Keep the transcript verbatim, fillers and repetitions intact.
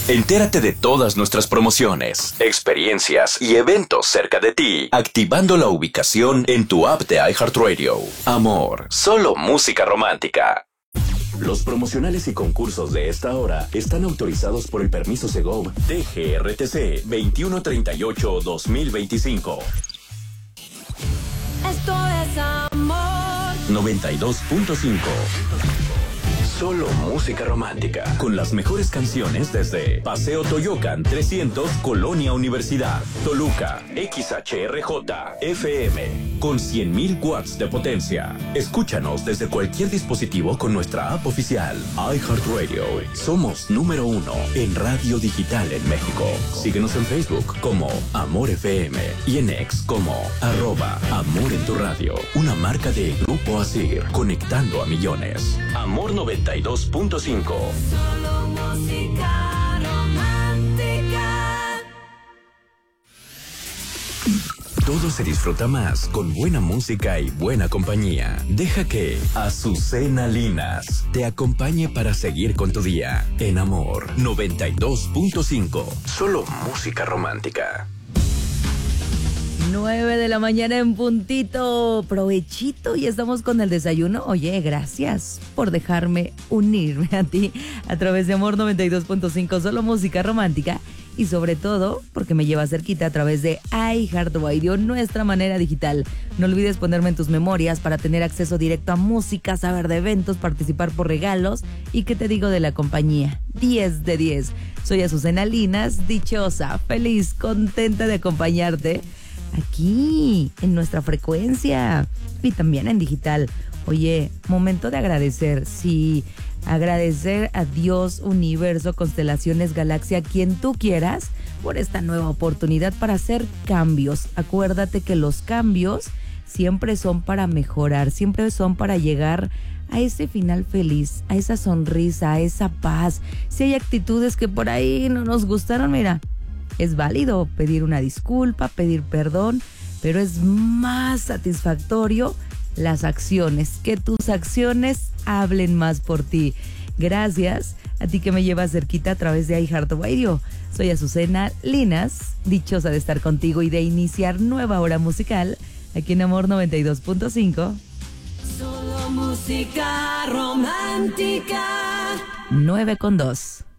Entérate de todas nuestras promociones, experiencias y eventos cerca de ti, activando la ubicación en tu app de iHeartRadio. Amor, solo música romántica. Los promocionales y concursos de esta hora están autorizados por el permiso Segov T G R T C veintiuno treinta y ocho guión dos mil veinticinco. Esto es amor. noventa y dos punto cinco. Solo música romántica. Con las mejores canciones desde Paseo Toyocan trescientos, Colonia Universidad, Toluca, X H R J, F M, con cien mil watts de potencia. Escúchanos desde cualquier dispositivo con nuestra app oficial, iHeartRadio. Somos número uno en radio digital en México. Síguenos en Facebook como Amor F M y en X como arroba Amor en tu radio. Una marca de Grupo Asir, conectando a millones. Amor noventa y dos punto cinco. Solo música romántica. Todo se disfruta más con buena música y buena compañía. Deja que Azucena Linas te acompañe para seguir con tu día. En Amor noventa y dos punto cinco. Solo música romántica. nueve de la mañana en puntito. Provechito y estamos con el desayuno. Oye, gracias por dejarme unirme a ti a través de Amor noventa y dos punto cinco, solo música romántica. Y sobre todo, porque me lleva cerquita a través de iHeartRadio, nuestra manera digital. No olvides ponerme en tus memorias para tener acceso directo a música, saber de eventos, participar por regalos. ¿Y qué te digo de la compañía? diez de diez. Soy Azucena Linas, dichosa, feliz, contenta de acompañarte aquí, en nuestra frecuencia y también en digital. Oye, momento de agradecer, sí, agradecer a Dios, universo, constelaciones, galaxia, quien tú quieras, por esta nueva oportunidad para hacer cambios. Acuérdate que los cambios siempre son para mejorar, siempre son para llegar a ese final feliz, a esa sonrisa, a esa paz. Si hay actitudes que por ahí no nos gustaron, mira, es válido pedir una disculpa, pedir perdón, pero es más satisfactorio las acciones, que tus acciones hablen más por ti. Gracias a ti que me llevas cerquita a través de iHeartRadio. Soy Azucena Linas, dichosa de estar contigo y de iniciar nueva hora musical aquí en Amor noventa y dos punto cinco. Solo música romántica. nueve con dos.